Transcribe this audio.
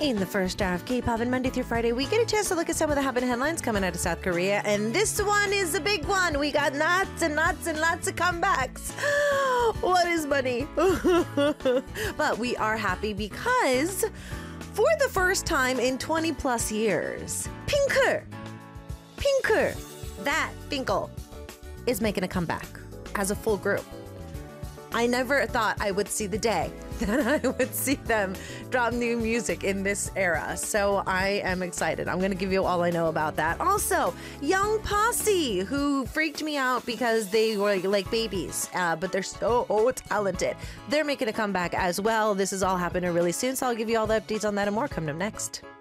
In the first hour of K-pop and Monday through Friday, we get a chance to look at some of the happening headlines coming out of South Korea. And this one is a big one. We got lots and lots and lots of comebacks. What is money? But we are happy because for the first time in 20 plus years, Pinker, that Finkel is making a comeback as a full group. I never thought I would see the day that I would see them drop new music in this era. So I am excited. I'm going to give you all I know about that. Also, Young Posse, who freaked me out because they were like babies, but they're so talented. They're making a comeback as well. This is all happening really soon, so I'll give you all the updates on that and more coming up next.